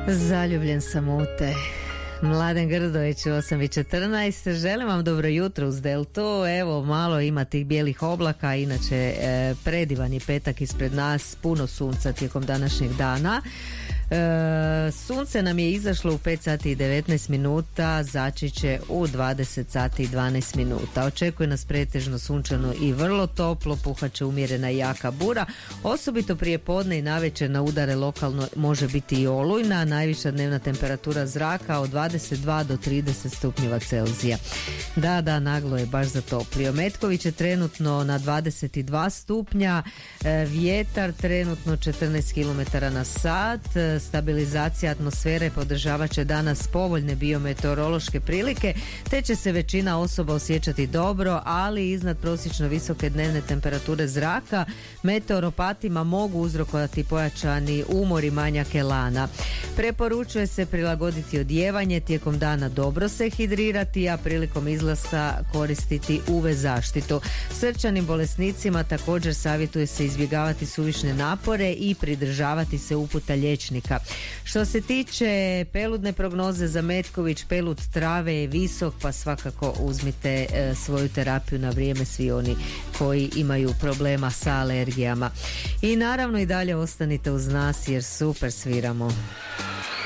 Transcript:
Zaljubljen sam u te. Mladen Grdović, 8:14. Želim vam dobro jutro uz Deltu. Evo, malo ima tih bijelih oblaka, inače predivan je petak ispred nas, puno sunca tijekom današnjeg dana. Sunce nam je izašlo u 5 sati i 19 minuta, zaći će u 20 sati i 12 minuta. Očekuje nas pretežno sunčano i vrlo toplo, puhat će umjerena i jaka bura. Osobito prije podne i navečer na udare lokalno može biti i olujna. Najviša dnevna temperatura zraka od 22 do 30 stupnjeva Celzija. Da, naglo je baš zatoplio. Metković je trenutno na 22 stupnja, vjetar trenutno 14 km na sat. Stabilizacija atmosfere podržavat će danas povoljne biometeorološke prilike, te će se većina osoba osjećati dobro, ali iznad prosječno visoke dnevne temperature zraka meteoropatima mogu uzrokovati pojačani umor i manjak elana. Preporučuje se prilagoditi odijevanje, tijekom dana dobro se hidrirati, a prilikom izlaska koristiti UV zaštitu. Srčanim bolesnicima također savjetuje se izbjegavati suvišne napore i pridržavati se uputa liječnika. Što se tiče peludne prognoze za Metković, pelud trave je visok, pa svakako uzmite svoju terapiju na vrijeme, svi oni koji imaju problema sa alergijama. I naravno i dalje ostanite uz nas jer super sviramo.